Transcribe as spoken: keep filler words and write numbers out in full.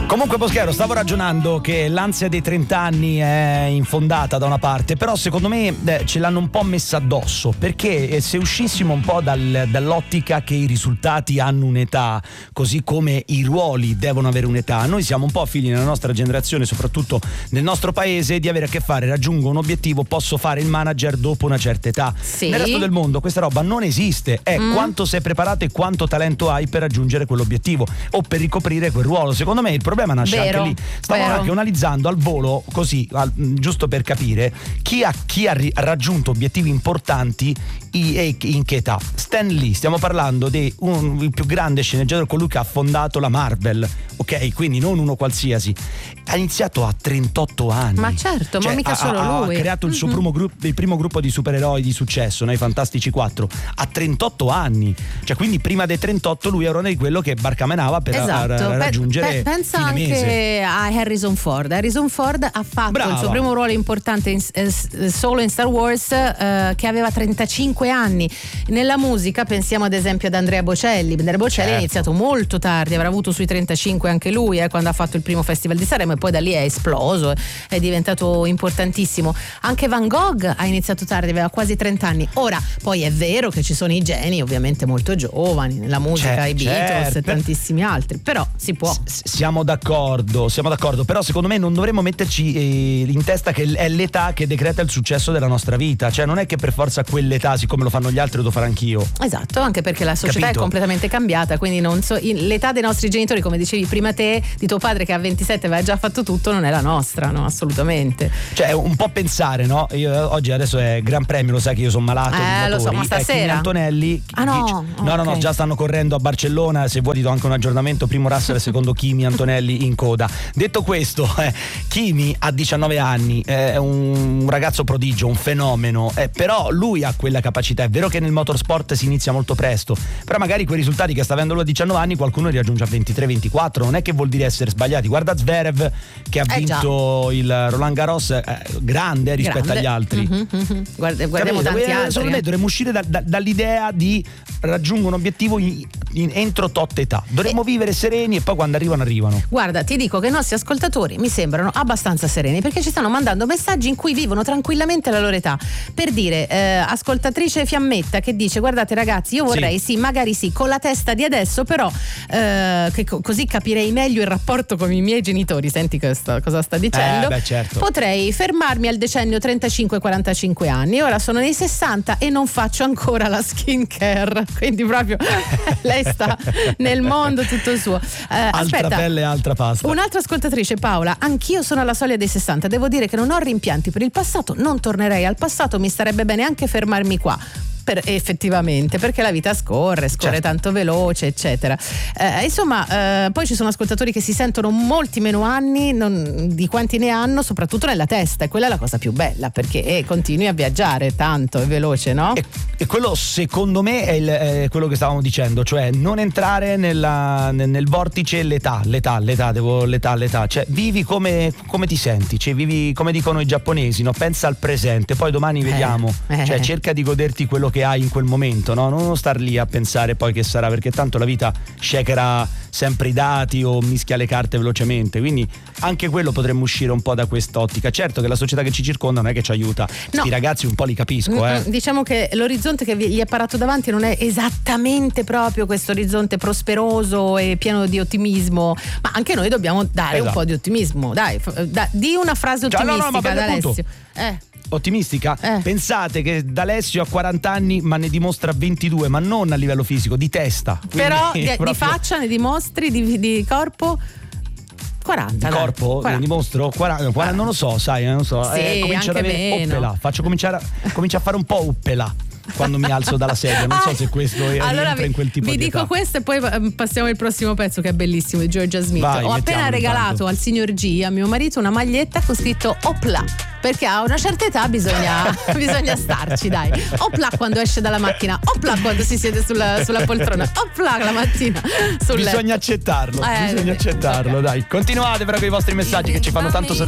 Comunque Boschero, stavo ragionando che l'ansia dei trenta anni è infondata da una parte, però secondo me eh, ce l'hanno un po' messa addosso, perché eh, se uscissimo un po' dal, dall'ottica che i risultati hanno un'età, così come i ruoli devono avere un'età, noi siamo un po' figli nella nostra generazione, soprattutto nel nostro paese, di avere a che fare, raggiungo un obiettivo, posso fare il manager dopo una certa età. Sì. Nel resto del mondo questa roba non esiste, è mm. quanto sei preparato e quanto talento hai per raggiungere quell'obiettivo o per ricoprire quel ruolo. Secondo me il problema nasce vero, anche lì. Stavo vero. anche analizzando al volo, così al, giusto per capire chi ha, chi ha ri, raggiunto obiettivi importanti e in che età. Stan Lee, stiamo parlando di un, il più grande sceneggiatore, colui che ha fondato la Marvel, ok? Quindi non uno qualsiasi. Ha iniziato a trentotto anni. Ma certo, cioè, ma mica ha, solo ha, lui. Ha creato il suo mm-hmm. primo gruppo, il primo gruppo di supereroi di successo, nei Fantastici quattro, a trentotto anni. Cioè, quindi prima dei trentotto lui era uno di quello che barcamenava per esatto. a, a raggiungere Pe- pe- pensa fine anche mese. a Harrison Ford. Harrison Ford ha fatto Brava. il suo primo ruolo importante in, eh, solo in Star Wars eh, che aveva trentacinque anni. Nella musica pensiamo ad esempio ad Andrea Bocelli. Andrea Bocelli certo. ha iniziato molto tardi, avrà avuto sui trentacinque anche lui eh, quando ha fatto il primo Festival di Sanremo, e poi da lì è esploso, è diventato importantissimo. Anche Van Gogh ha iniziato tardi, aveva quasi trenta anni. Ora poi è vero che ci sono i geni ovviamente molto giovani nella musica, certo, i Beatles certo. e tantissimi altri, però si può. S- siamo d'accordo, siamo d'accordo, però secondo me non dovremmo metterci eh, in testa che è l'età che decreta il successo della nostra vita, cioè non è che per forza quell'età, siccome lo fanno gli altri, lo devo fare anch'io. Esatto, anche perché la società Capito? è completamente cambiata, quindi non so, in, l'età dei nostri genitori, come dicevi prima te, di tuo padre che a ventisette aveva già fatto tutto, non è la nostra, no, assolutamente. Cioè un po' pensare, no? Io oggi adesso è Gran Premio, lo sai che io sono malato di Eh, motori. lo so, ma stasera? Kimi Antonelli. Ah no, dice, oh, no, no, no, okay. già stanno correndo a Barcellona, se vuoi ti do anche un aggiornamento, primo Russell e secondo Kimi Antonelli in coda. Detto questo, eh, Kimi ha diciannove anni, è un ragazzo prodigio, un fenomeno, eh, però lui ha quella capacità. È vero che nel motorsport si inizia molto presto, però magari quei risultati che sta avendo lui a diciannove anni qualcuno li raggiunge a ventitré ventiquattro, non è che vuol dire essere sbagliati. Guarda Zverev che ha eh vinto già. il Roland Garros, eh, grande rispetto grande. agli altri. Mm-hmm, mm-hmm. Guarda, guardiamo Capito? tanti Eh, altri. Secondo me eh. dovremmo uscire da, da, dall'idea di raggiungere un obiettivo in, in, entro tot età. Dovremmo eh. vivere sereni e poi quando arrivano arrivano. Guarda, ti dico che i nostri ascoltatori mi sembrano abbastanza sereni, perché ci stanno mandando messaggi in cui vivono tranquillamente la loro età. Per dire, eh, ascoltatrice Fiammetta che dice: guardate ragazzi, io vorrei sì. sì, magari sì, con la testa di adesso, però eh, che co- così capirei meglio il rapporto con i miei genitori. Senti questo, cosa sta dicendo? Eh, beh, certo. Potrei fermarmi al decennio trentacinque quarantacinque anni, ora sono nei sessanta e non faccio ancora la skin care, quindi proprio lei sta nel mondo tutto suo. Eh, altra aspetta, pelle, altra pasta. Un'altra ascoltatrice, Paola: anch'io sono alla soglia dei sessanta, devo dire che non ho rimpianti per il passato, non tornerei al passato, mi starebbe bene anche fermarmi qua. Per, effettivamente, perché la vita scorre, scorre certo. tanto veloce, eccetera. Eh, insomma, eh, poi ci sono ascoltatori che si sentono molti meno anni non, di quanti ne hanno, soprattutto nella testa, e quella è la cosa più bella, perché eh, continui a viaggiare tanto e veloce, no? E, e quello secondo me è, il, è quello che stavamo dicendo, cioè non entrare nella, nel, nel vortice l'età, l'età, l'età, devo l'età, l'età, cioè vivi come, come ti senti, cioè vivi come dicono i giapponesi, no? Pensa al presente, poi domani vediamo, eh, cioè eh. cerca di goderti quello che hai in quel momento, no? Non star lì a pensare poi che sarà, perché tanto la vita shakera sempre i dati o mischia le carte velocemente, quindi anche quello potremmo uscire un po' da quest'ottica. Certo che la società che ci circonda non è che ci aiuta, no. Sti ragazzi un po' li capisco, eh. Diciamo che l'orizzonte che gli è parato davanti non è esattamente proprio questo orizzonte prosperoso e pieno di ottimismo, ma anche noi dobbiamo dare esatto. un po' di ottimismo, dai, da, di una frase ottimistica, cioè, no, no, ad Alessio. Eh Ottimistica? Eh. Pensate che D'Alessio ha quaranta anni ma ne dimostra ventidue, ma non a livello fisico, di testa. Però di, proprio... di faccia ne dimostri, di, di corpo quaranta. Di dai. corpo? quaranta. Ne dimostro? quaranta, quaranta, non lo so, sai, non lo so. Sì, eh, comincio ad anche avere meno. uppela, faccio cominciare a, comincio a fare un po' uppela quando mi alzo dalla sedia, non so se questo allora rientra vi, in quel tipo vi di dico età. questo e poi passiamo al prossimo pezzo che è bellissimo, di Georgia Smith. Vai, ho appena regalato intanto. al signor G, a mio marito, una maglietta con scritto Opla, perché a una certa età bisogna, bisogna starci, dai. Opla quando esce dalla macchina, opla quando si siede sulla, sulla poltrona, opla la mattina sul bisogna letto. accettarlo, Eh, bisogna accettarlo, okay. dai. Continuate però con i vostri messaggi che ci fanno tanto sorridere.